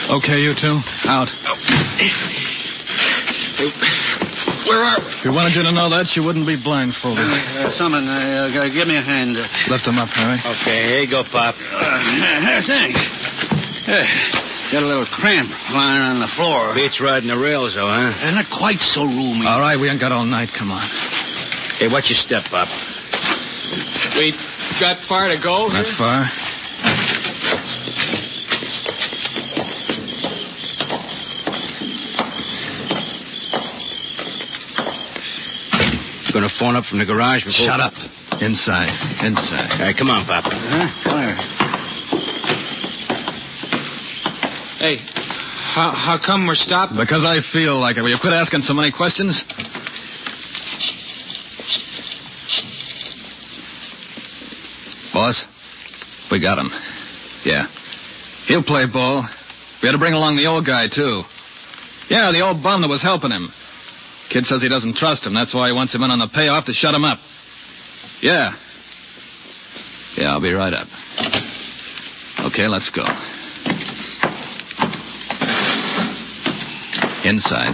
Okay, you two. Out. Where are we? If we wanted you to know that, you wouldn't be blindfolded. Someone, give me a hand. Lift him up, Harry. Okay, here you go, Pop. Thanks. Got a little cramp lying on the floor. Beats riding the rails, though, huh? They're not quite so roomy. All right, we ain't got all night. Come on. Hey, what's your step, Pop? We got far to go? Not far. You gonna phone up from the garage before... Shut up. Inside. Inside. All right, come on, Pop. Where? Hey, how come we're stopped? Because I feel like it. Will you quit asking so many questions? Boss, we got him. Yeah. He'll play ball. We had to bring along the old guy, too. Yeah, the old bum that was helping him. Kid says he doesn't trust him. That's why he wants him in on the payoff to shut him up. Yeah. Yeah, I'll be right up. Okay, let's go. Inside.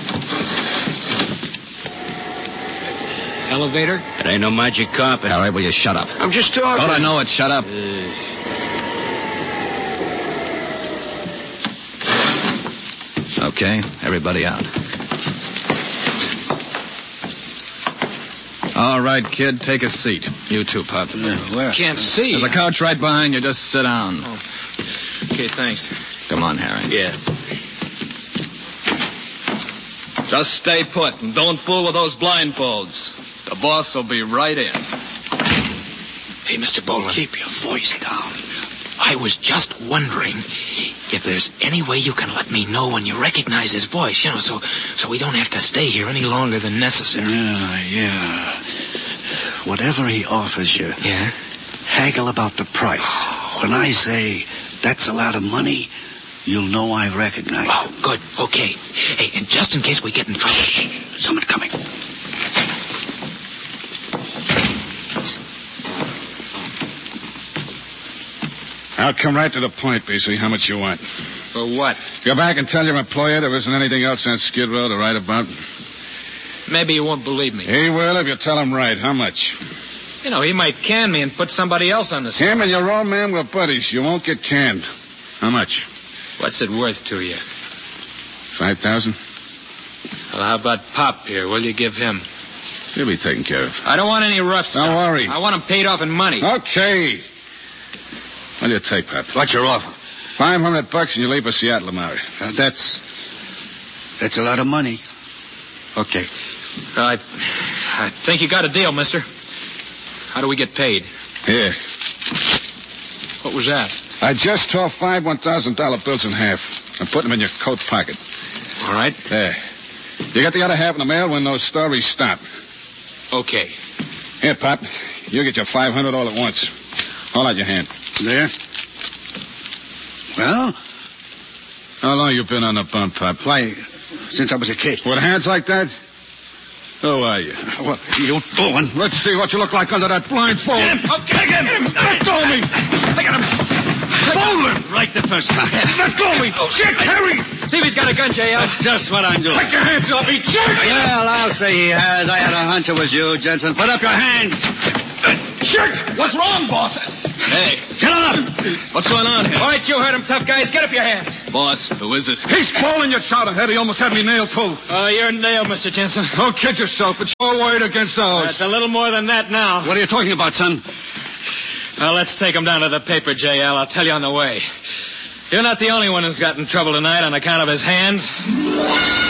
Elevator? It ain't no magic carpet. All right, will you shut up? I'm just talking. Don't I know it? Shut up. Okay, everybody out. All right, kid, take a seat. You too, Pop. Where? Can't see. There's a couch right behind you. Just sit down. Okay, thanks. Come on, Harry. Yeah. Just stay put and don't fool with those blindfolds. The boss will be right in. Hey, Mr. Boland. Keep your voice down. I was just wondering if there's any way you can let me know when you recognize his voice, so we don't have to stay here any longer than necessary. Yeah. Whatever he offers you, Yeah? haggle about the price. When I say that's a lot of money, you'll know I recognize Oh, it. good. Okay. Hey, and just in case we get in trouble... Shh. Someone coming. I'll come right to the point, BC. How much you want? For what? Go back and tell your employer there isn't anything else on Skid Row to write about. Maybe you won't believe me. He will if you tell him right. How much? You know, he might can me and put somebody else on the spot. Him and your old man were buddies. You won't get canned. How much? What's it worth to you? 5,000? Well, how about Pop here? Will you give him? He'll be taken care of. I don't want any rough stuff. Don't worry. I want him paid off in money. Okay. What do you take, Pap? What's your offer? $500 and you leave for Seattle tomorrow. That's a lot of money. Okay. I think you got a deal, mister. How do we get paid? Here. What was that? I just tore 5 $1,000 bills in half and put them in your coat pocket. All right. There. You get the other half in the mail when those stories stop. Okay. Here, Pop. You get your 500 all at once. Hold out your hand. There. Well? How long you been on the bump, Pop? Why, since I was a kid. With hands like that? Who are you? What are you doing? Let's see what you look like under that blindfold. Get him! Get him! Let go of me! I got him! Boland! Right the first time. Let go of me! Chick, hurry! See if he's got a gun, J.L. That's just what I'm doing. Take your hands off me, Chick! Well, I'll say he has. I had a hunch it was you, Jensen. Put up your hands. Chick! What's wrong, boss? Hey, Get on up. what's going on here? All right, you heard him, tough guys. Get up your hands. Boss, who is this? He's calling you chowderhead. He almost had me nailed, too. Oh, you're nailed, Mr. Jensen. Don't kid yourself. It's your word against ours. That's a little more than that now. What are you talking about, son? Well, let's take him down to the paper, J.L. I'll tell you on the way. You're not the only one who's got in trouble tonight on account of his hands.